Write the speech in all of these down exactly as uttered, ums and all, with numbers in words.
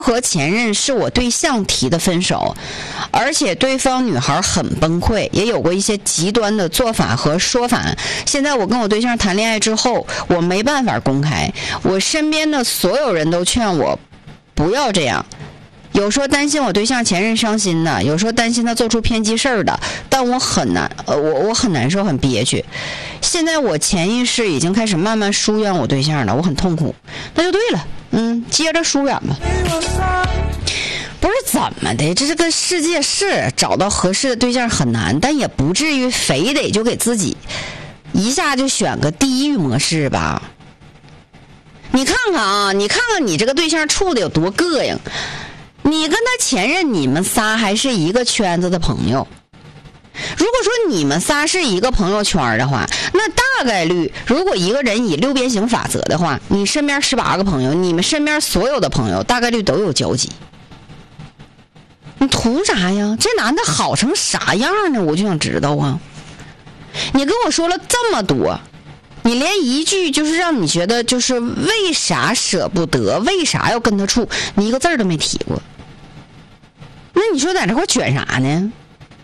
和前任是我对象提的分手，而且对方女孩很崩溃，也有过一些极端的做法和说法。现在我跟我对象谈恋爱之后，我没办法公开，我身边的所有人都劝我不要这样，有说担心我对象前任伤心的，有说担心他做出偏激事儿的，但我很难，呃，我我很难受，很憋屈。现在我潜意识已经开始慢慢疏远我对象了，我很痛苦。那就对了，嗯，接着疏远吧。不是怎么的，这这个世界是找到合适的对象很难，但也不至于非得就给自己一下就选个地狱模式吧。你看看啊，你看看你这个对象处的有多膈应。你跟他前任，你们仨还是一个圈子的朋友。如果说你们仨是一个朋友圈的话，那大概率，如果一个人以六边形法则的话，你身边十八个朋友，你们身边所有的朋友大概率都有交集。你图啥呀？这男的好成啥样呢？我就想知道啊。你跟我说了这么多，你连一句就是让你觉得就是为啥舍不得，为啥要跟他处，你一个字儿都没提过。那你说在这块卷啥呢？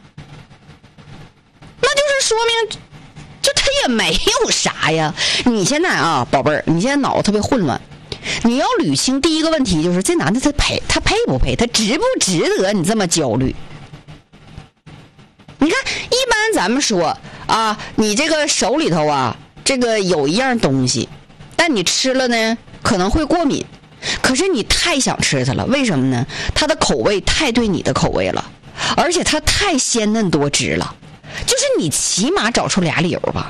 那就是说明就他也没有啥呀。你现在啊，宝贝儿，你现在脑子特别混乱，你要捋清第一个问题，就是这男的他配他配不配，他值不值得你这么焦虑。你看一般咱们说啊，你这个手里头啊这个有一样东西，但你吃了呢可能会过敏，可是你太想吃它了，为什么呢？它的口味太对你的口味了，而且它太鲜嫩多汁了，就是你起码找出俩理由吧。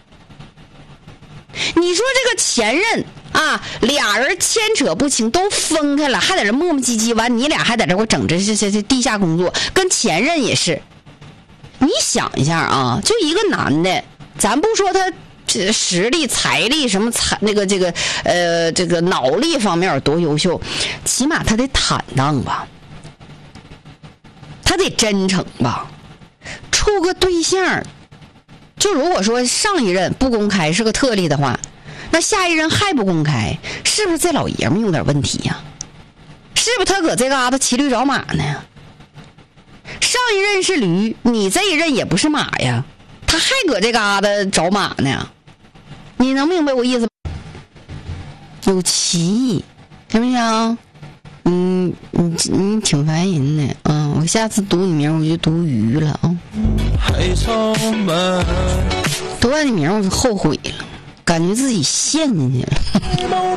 你说这个前任啊，俩人牵扯不清，都分开了，还在这磨磨唧唧，完你俩还在这块整这这这地下工作，跟前任也是。你想一下啊，就一个男的，咱不说他这实力、财力什么财那个这个呃这个脑力方面有多优秀，起码他得坦荡吧，他得真诚吧。处个对象，就如果说上一任不公开是个特例的话，那下一任还不公开，是不是这老爷们有点问题呀？是不是他搁这嘎达骑驴找马呢？上一任是驴，你这一任也不是马呀，他还搁这嘎达找马呢，你能明白我意思吗？有歧义，行不行？嗯，你你挺烦人的，嗯，我下次读你名我就读鱼了啊。读完你名我就后悔了，感觉自己陷进去了。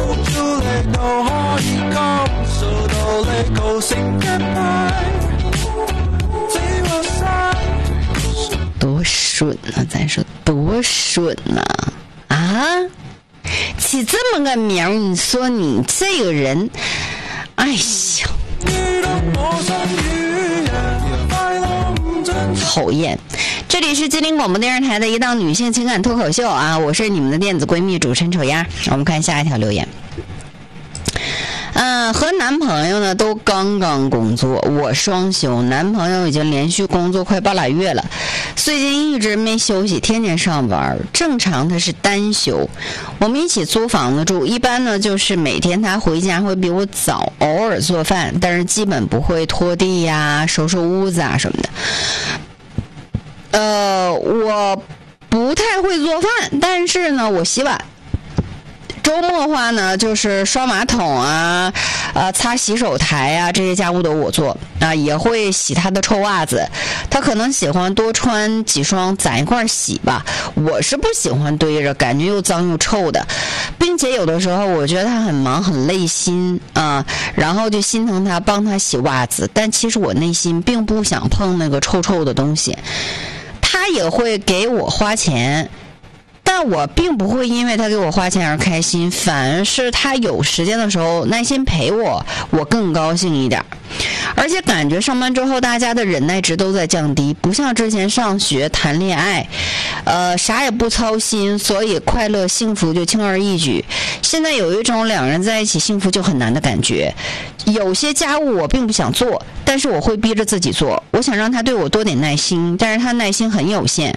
多顺啊，咱说多顺啊啊！起这么个名，你说你这个人，哎呀，讨厌！这里是吉林广播电视台的一档女性情感脱口秀啊，我是你们的电子闺蜜主持人丑丫。我们看下一条留言。嗯，和男朋友呢都刚刚工作，我双休，男朋友已经连续工作快半拉月了，最近一直没休息，天天上班。正常他是单休，我们一起租房子住，一般呢就是每天他回家会比我早，偶尔做饭，但是基本不会拖地呀、收拾屋子啊什么的。呃，我不太会做饭，但是呢我洗碗。周末的话呢，就是刷马桶啊，呃，擦洗手台啊，这些家务都我做啊，也会洗他的臭袜子。他可能喜欢多穿几双攒一块洗吧，我是不喜欢堆着，感觉又脏又臭的，并且有的时候我觉得他很忙很累心啊，然后就心疼他，帮他洗袜子，但其实我内心并不想碰那个臭臭的东西。他也会给我花钱。但我并不会因为他给我花钱而开心，反而是他有时间的时候耐心陪我，我更高兴一点。而且感觉上班之后大家的忍耐值都在降低，不像之前上学谈恋爱呃，啥也不操心，所以快乐幸福就轻而易举。现在有一种两人在一起幸福就很难的感觉。有些家务我并不想做，但是我会逼着自己做，我想让他对我多点耐心，但是他耐心很有限。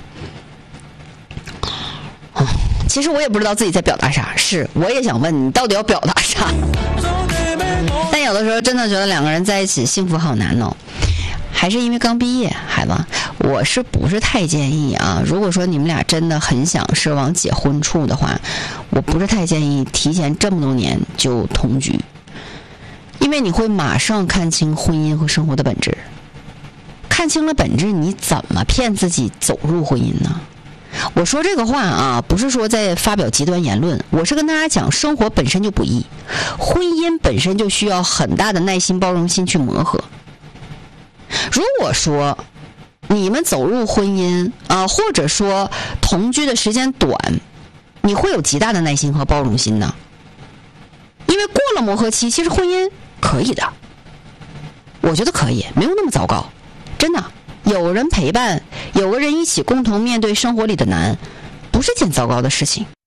其实我也不知道自己在表达啥，是我也想问你到底要表达啥。 但有的时候真的觉得两个人在一起幸福好难哦。还是因为刚毕业，孩子，我是不是太建议啊？如果说你们俩真的很想是往结婚处的话，我不是太建议提前这么多年就同居，因为你会马上看清婚姻和生活的本质。看清了本质，你怎么骗自己走入婚姻呢？我说这个话啊，不是说在发表极端言论，我是跟大家讲，生活本身就不易，婚姻本身就需要很大的耐心、包容心去磨合。如果说你们走入婚姻啊，或者说同居的时间短，你会有极大的耐心和包容心呢？因为过了磨合期，其实婚姻可以的，我觉得可以，没有那么糟糕，真的。有人陪伴，有个人一起共同面对生活里的难，不是件糟糕的事情。